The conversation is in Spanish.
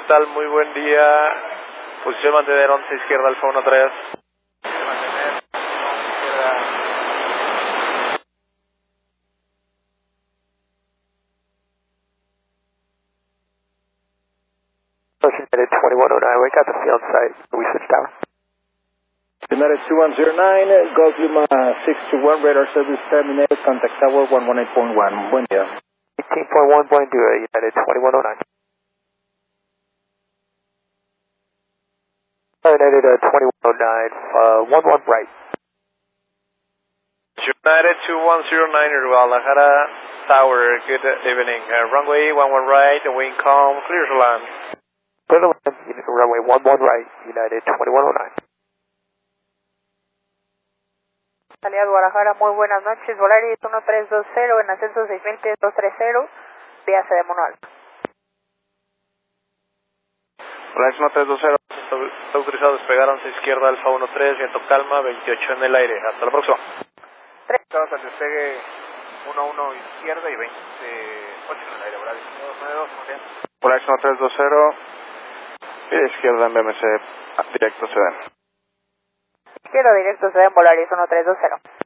tal? Muy buen día. Posición mantener 11 izquierda, Alfa 13. Mantener 11 izquierda. United 2109, we got the field site. We switched tower. United 2109, Golf Lima 621, radar service terminated, contact tower 118.1. Buen día. 18.1, buen día, United 2109. United 2109, 11 right. United 2109, Guadalajara Tower, good evening. Runway 11 right, wind calm, clear to land. Clear to land, runway 11 right, United 2109. Salida Guadalajara, muy buenas noches. Volaris 1320 en ascenso 6230, vía de Mono Alfa. Volaris 1320, está autorizado a despegar 11 izquierda, Alfa 13, viento calma, 28 en el aire. Hasta la próxima. Estamos al despegue 11 izquierda y 28 en el aire. Volaris 92, muy bien. Volaris 1320, pide izquierda en BMC, directo se ven. Izquierda directo se ven Volaris 1320.